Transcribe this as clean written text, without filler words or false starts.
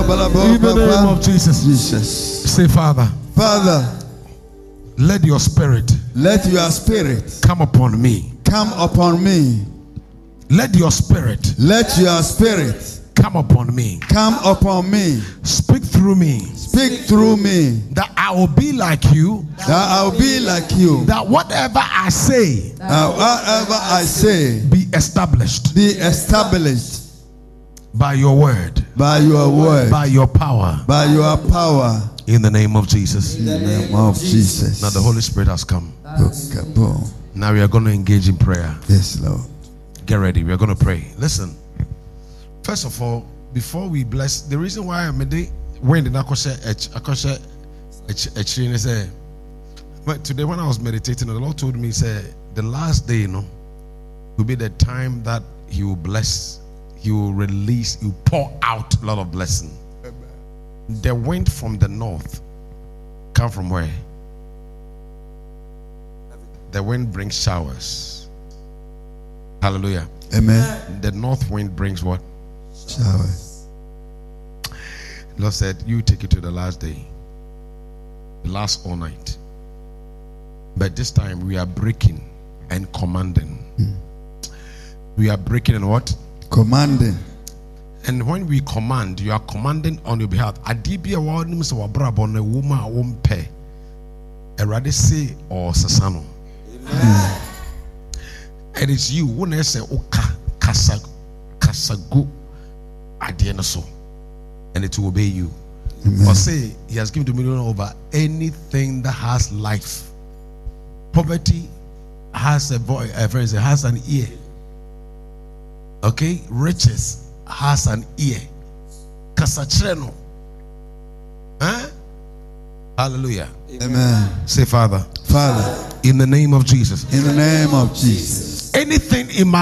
In the name of Jesus. Say, Father. Father. Let your spirit. Let your spirit. Come upon me. Come upon me. Let your spirit. Let your spirit. Come upon me. Come upon me. Speak through me. Speak through me. That I will be like you. That I will be like you. That whatever I say. Whatever I say. Be established. Be established. By your word. By your word. By your power. By your power. In the name of Jesus. In the name of Jesus. Now the Holy Spirit has come. Okay, boom. Now we are going to engage in prayer. Yes, Lord. Get ready. We are going to pray. Listen. First of all, before we bless, the reason why I'm when did but today when I was meditating, the Lord told me, say, the last day, will be the time that He will bless, He will release, He will pour out a lot of blessing. The wind from the north come from where? The wind brings showers. Hallelujah. Amen. The north wind brings what? Showers. Lord said, you take it to the last day, the last all night. But this time we are breaking and commanding. We are breaking and what? Commanding. And when we command, you are commanding on your behalf. Adibia wa nim se wabrabo na woma wompe. Erade say or sasano. Amen. And it's you when I say oka kasagu adiena so, and it will obey you. Or say He has given dominion over anything that has life. Poverty has a voice, has an ear. Okay, riches has an ear. Kasachreno. Huh? Hallelujah. Amen. Say, Father. Father. In the name of Jesus. In the name of Jesus. Anything in my